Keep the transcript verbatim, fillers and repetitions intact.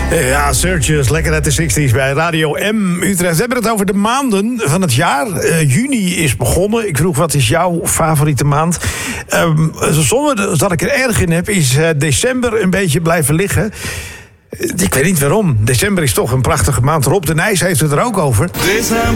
Ja, Searchers, lekker uit de zestig's bij Radio M Utrecht. We hebben het over de maanden van het jaar. Uh, juni is begonnen. Ik vroeg, wat is jouw favoriete maand? Um, zonder dat ik er erg in heb, is uh, december een beetje blijven liggen. Ik weet niet waarom. December is toch een prachtige maand. Rob de Nijs heeft het er ook over. December